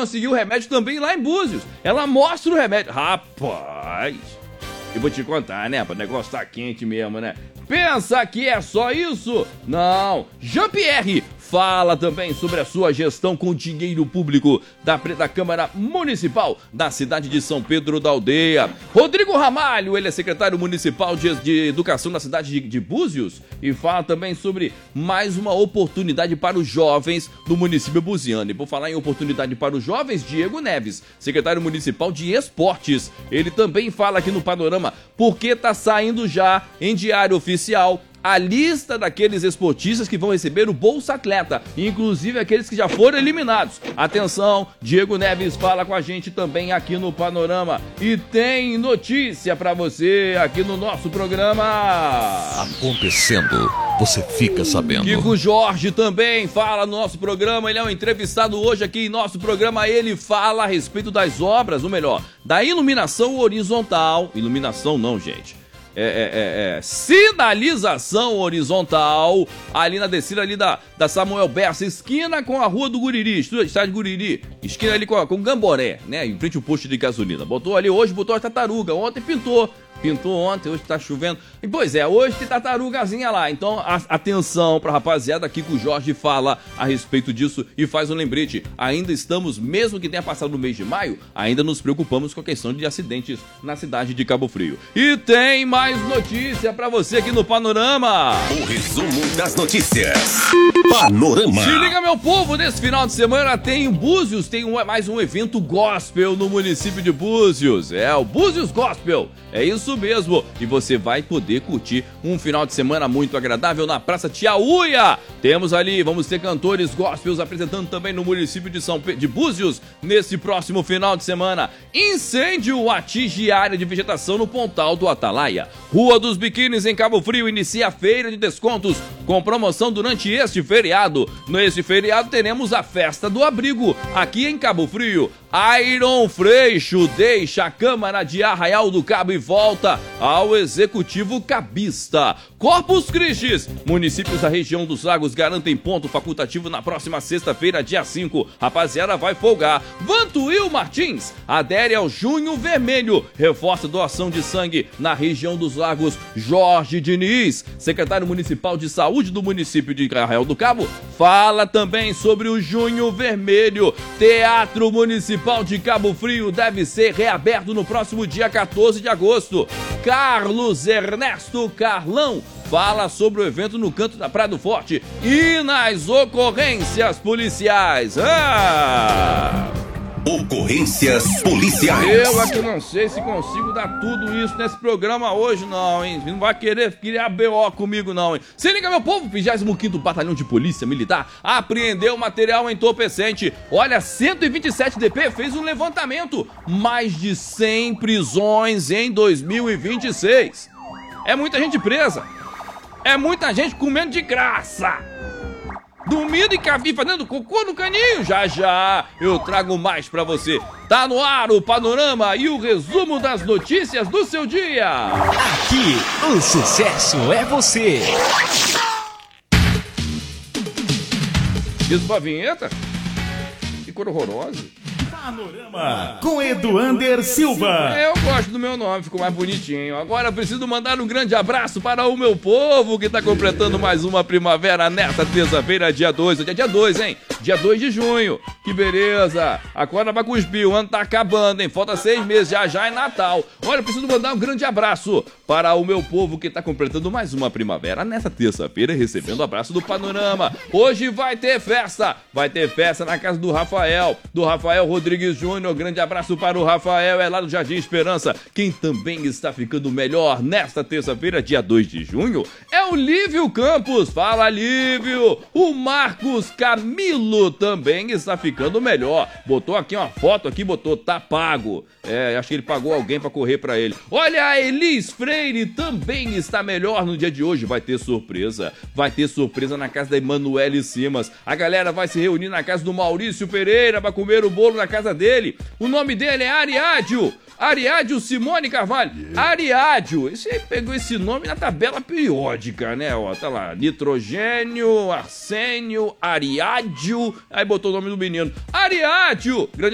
conseguir o remédio também lá em Búzios. Ela mostra o remédio. Rapaz, eu vou te contar, né? O negócio tá quente mesmo, né? Pensa que é só isso? Não. Jean-Pierre fala também sobre a sua gestão com dinheiro público da Câmara Municipal da cidade de São Pedro da Aldeia. Rodrigo Ramalho, ele é secretário municipal de Educação da cidade de Búzios e fala também sobre mais uma oportunidade para os jovens do município buziano. E por falar em oportunidade para os jovens, Diego Neves, secretário municipal de Esportes, ele também fala aqui no Panorama porque tá saindo já em diário oficial a lista daqueles esportistas que vão receber o Bolsa Atleta, inclusive aqueles que já foram eliminados. Atenção, Diego Neves fala com a gente também aqui no Panorama. E tem notícia pra você aqui no nosso programa. Acontecendo, você fica sabendo. Kiko Jorge também fala no nosso programa, ele é um entrevistado hoje aqui em nosso programa. Ele fala a respeito das obras, ou melhor, da iluminação horizontal. Iluminação não, gente. Sinalização horizontal ali na descida ali da Samuel Bessa, esquina com a rua do Guriri, estádio Guriri, esquina ali com Gamboré, né, em frente ao posto de gasolina. Botou ali hoje, botou a tartaruga, ontem pintou ontem, hoje tá chovendo. E pois é, hoje tem tartarugazinha lá. Então, atenção pra rapaziada, aqui que o Jorge fala a respeito disso e faz um lembrete. Ainda estamos, mesmo que tenha passado o mês de maio, ainda nos preocupamos com a questão de acidentes na cidade de Cabo Frio. E tem mais notícia pra você aqui no Panorama. O resumo das notícias. Panorama. Se liga, meu povo, nesse final de semana tem Búzios, tem mais um evento gospel no município de Búzios. É o Búzios Gospel. É isso mesmo, e você vai poder curtir um final de semana muito agradável na Praça Tiauia. Temos ali, vamos ter cantores gospels apresentando também no município de Búzios nesse próximo final de semana. Incêndio atinge área de vegetação no Pontal do Atalaia. Rua dos Biquínis em Cabo Frio inicia a feira de descontos com promoção durante este feriado. Neste feriado teremos a Festa do Abrigo aqui em Cabo Frio. Iron Freixo deixa a Câmara de Arraial do Cabo e volta ao Executivo Cabista. Corpus Christi, municípios da região dos Lagos garantem ponto facultativo na próxima sexta-feira, dia 5. Rapaziada, vai folgar. Vantuil Martins adere ao Junho Vermelho, reforça doação de sangue na região dos Lagos. Jorge Diniz, secretário municipal de saúde do município de Arraial do Cabo, fala também sobre o Junho Vermelho. Teatro Municipal de Cabo Frio deve ser reaberto no próximo dia 14 de agosto. Carlos Ernesto Carlão fala sobre o evento no Canto da Praia do Forte e nas ocorrências policiais. Ocorrências policiais. Eu aqui não sei se consigo dar tudo isso nesse programa hoje não, hein? Não vai querer criar BO comigo não, hein? Se liga, meu povo, 25º Batalhão de Polícia Militar apreendeu material entorpecente. Olha, 127 DP fez um levantamento. Mais de 100 prisões em 2026. É muita gente presa. É muita gente comendo de graça. Dormindo e cabinho, fazendo cocô no caninho. Já já eu trago mais pra você. Tá no ar o Panorama e o resumo das notícias do seu dia. Aqui, o sucesso é você. Isso pra vinheta? Que cor horrorosa. Panorama com Eduander Silva. Eu gosto do meu nome, ficou mais bonitinho. Agora eu preciso mandar um grande abraço para o meu povo que tá completando mais uma primavera nesta terça-feira, dia 2. Hoje é dia 2, hein? Dia 2 de junho. Que beleza. Acorda pra cuspir, o ano tá acabando, hein? Falta 6 meses, já é Natal. Olha, eu preciso mandar um grande abraço para o meu povo que tá completando mais uma primavera nesta terça-feira, recebendo o abraço do Panorama. Hoje vai ter festa na casa do Rafael Rodrigues Júnior. Grande abraço para o Rafael, é lá do Jardim Esperança. Quem também está ficando melhor nesta terça-feira, dia 2 de junho, é o Lívio Campos. Fala, Lívio! O Marcos Camilo também está ficando melhor. Botou aqui uma foto, botou tá pago. Acho que ele pagou alguém para correr para ele. Olha, a Elis Freire também está melhor no dia de hoje. Vai ter surpresa na casa da Emanuele Simas. A galera vai se reunir na casa do Maurício Pereira para comer o bolo na casa dele. O nome dele é Ariádio Simone Carvalho. Ariádio, esse aí pegou esse nome na tabela periódica, né? Ó, tá lá, nitrogênio, arsênio, Ariádio. Aí botou o nome do menino. Ariádio!